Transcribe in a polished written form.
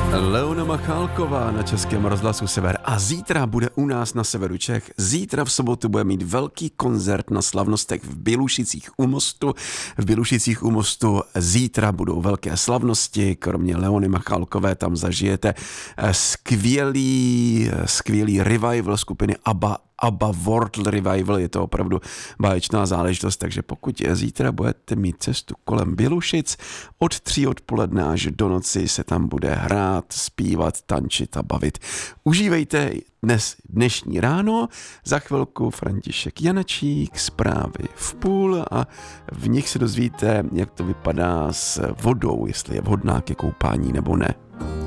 Leona Machálková na Českém rozhlasu Sever a zítra bude u nás na severu Čech. Zítra v sobotu bude mít velký koncert na slavnostech v Bělušicích u Mostu. V Bělušicích u Mostu zítra budou velké slavnosti, kromě Leony Machálkové tam zažijete skvělý revival skupiny ABBA World Revival, je to opravdu báječná záležitost, takže pokud zítra budete mít cestu kolem Bělušic, od 3 odpoledne až do noci se tam bude hrát, zpívat, tančit a bavit. Užívejte dnešní ráno, za chvilku František Janačík, zprávy v půl a v nich se dozvíte, jak to vypadá s vodou, jestli je vhodná ke koupání nebo ne.